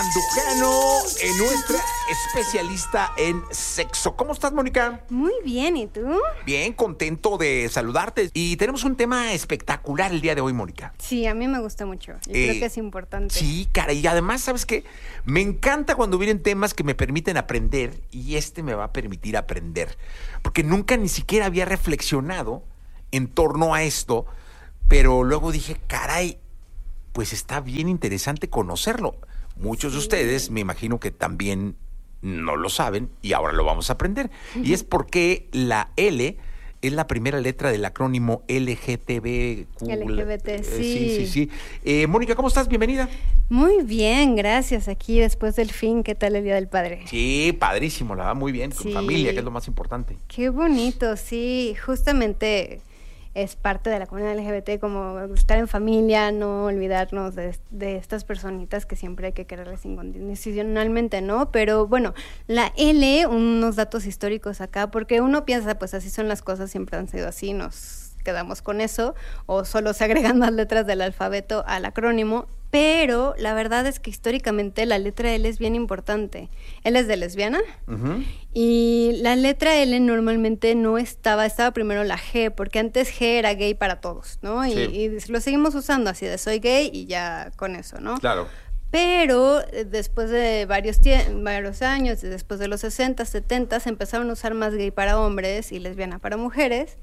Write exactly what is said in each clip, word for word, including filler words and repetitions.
Mandujano, eh, nuestra especialista en sexo. ¿Cómo estás, Mónica? Muy bien, ¿y tú? Bien, contento de saludarte. Y tenemos un tema espectacular el día de hoy, Mónica. Sí, a mí me gusta mucho. Yo Eh, creo que es importante. Sí, cara, y además, ¿sabes qué? Me encanta cuando vienen temas que me permiten aprender y este me va a permitir aprender. Porque nunca ni siquiera había reflexionado en torno a esto, pero luego dije, caray, pues está bien interesante conocerlo. Muchos de ustedes me imagino que también no lo saben y ahora lo vamos a aprender. Uh-huh. Y es porque la L es la primera letra del acrónimo L G T B Q. L G B T, eh, sí. Sí, sí, sí. Eh, Mónica, ¿cómo estás? Bienvenida. Muy bien, gracias. Aquí después del fin, ¿qué tal el Día del Padre? Sí, padrísimo, la va muy bien, con Sí. familia, que es lo más importante. Qué bonito, sí. Justamente es parte de la comunidad L G B T, como estar en familia, no olvidarnos de, de estas personitas que siempre hay que quererles incondicionalmente, ¿no? Pero bueno, la L, unos datos históricos acá, porque uno piensa, pues así son las cosas, siempre han sido así, nos quedamos con eso, o solo se agregan más letras del alfabeto al acrónimo, pero la verdad es que históricamente la letra L es bien importante. L es de lesbiana, uh-huh. Y la letra L normalmente no estaba, estaba primero la G, porque antes G era gay para todos, ¿no? Y, sí. y lo seguimos usando así de soy gay y ya con eso, ¿no? Claro. Pero después de varios, tie- varios años, después de los sesenta, setenta, se empezaron a usar más gay para hombres y lesbiana para mujeres.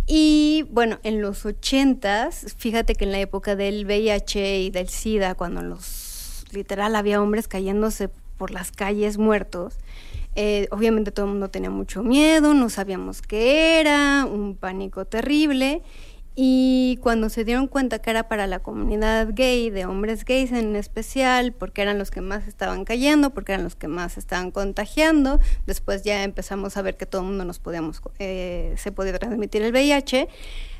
Y bueno, en los ochentas, fíjate que en la época del V I H y del SIDA, cuando los literal había hombres cayéndose por las calles muertos, eh, obviamente todo el mundo tenía mucho miedo, no sabíamos qué era, un pánico terrible. Y cuando se dieron cuenta que era para la comunidad gay, de hombres gays en especial, porque eran los que más estaban cayendo, porque eran los que más estaban contagiando, después ya empezamos a ver que todo el mundo nos podíamos, eh, se podía transmitir el V I H,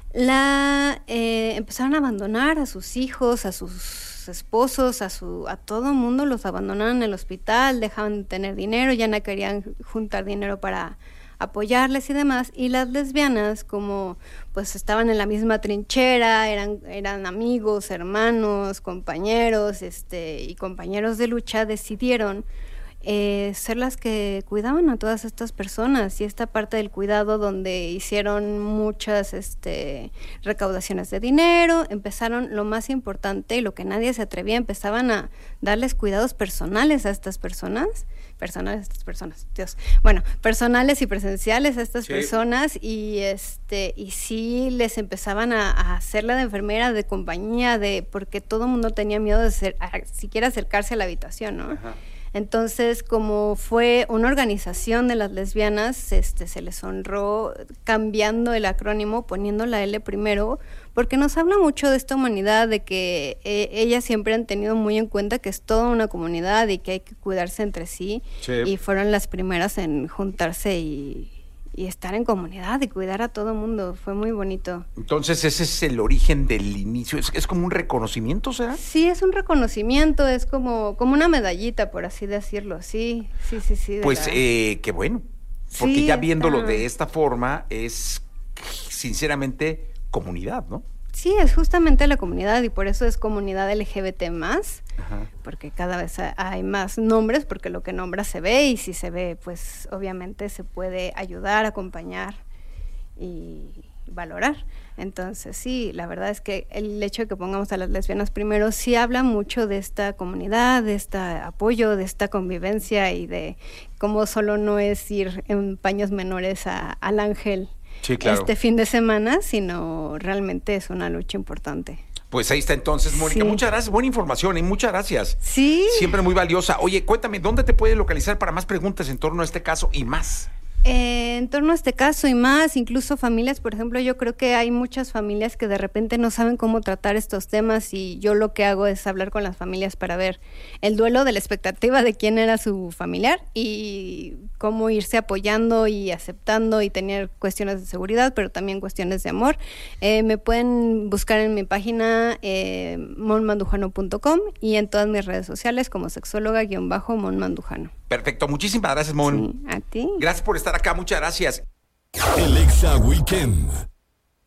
la, eh, empezaron a abandonar a sus hijos, a sus esposos, a su a todo el mundo, los abandonaron en el hospital, dejaban de tener dinero, ya no querían juntar dinero para apoyarles y demás, y las lesbianas, como pues estaban en la misma trinchera, eran, eran amigos, hermanos, compañeros, este, y compañeros de lucha, decidieron eh, ser las que cuidaban a todas estas personas, y esta parte del cuidado donde hicieron muchas este, recaudaciones de dinero, empezaron lo más importante y lo que nadie se atrevía, empezaban a darles cuidados personales a estas personas, personales a estas personas, Dios, bueno, personales y presenciales a estas sí. personas, y este, y sí les empezaban a, a hacerla de enfermera, de compañía, de, porque todo el mundo tenía miedo de ser, a, siquiera acercarse a la habitación, ¿no? Ajá. Entonces, como fue una organización de las lesbianas, este, se les honró cambiando el acrónimo, poniendo la L primero, porque nos habla mucho de esta humanidad, de que eh, ellas siempre han tenido muy en cuenta que es toda una comunidad y que hay que cuidarse entre sí, sí. Y fueron las primeras en juntarse y, y estar en comunidad y cuidar a todo el mundo. Fue muy bonito. Entonces ese es el origen del inicio, es, es como un reconocimiento, ¿será? Sí, es un reconocimiento, es como, como una medallita, por así decirlo, sí, sí, sí, sí. Pues la... eh, qué bueno, porque sí, ya viéndolo está... de esta forma es sinceramente comunidad, ¿no? Sí, es justamente la comunidad, y por eso es comunidad L G B T más, ajá. Porque cada vez hay más nombres, porque lo que nombra se ve, y si se ve, pues obviamente se puede ayudar, acompañar y valorar. Entonces sí, la verdad es que el hecho de que pongamos a las lesbianas primero sí habla mucho de esta comunidad, de este apoyo, de esta convivencia, y de cómo solo no es ir en paños menores a, al ángel. Sí, claro. Este fin de semana, sino realmente es una lucha importante. Pues ahí está entonces, Mónica. Sí. Muchas gracias, buena información y muchas gracias. Sí. Siempre muy valiosa. Oye, cuéntame, ¿dónde te puedes localizar para más preguntas en torno a este caso y más? Eh, en torno a este caso y más, incluso familias, por ejemplo, yo creo que hay muchas familias que de repente no saben cómo tratar estos temas, y yo lo que hago es hablar con las familias para ver el duelo de la expectativa de quién era su familiar y cómo irse apoyando y aceptando y tener cuestiones de seguridad, pero también cuestiones de amor. Eh, me pueden buscar en mi página eh, mon mandujano punto com y en todas mis redes sociales como sexóloga-mon mandujano. Perfecto, muchísimas gracias, Mon. Sí, a ti. Gracias por estar acá, muchas gracias. El Exa Weekend.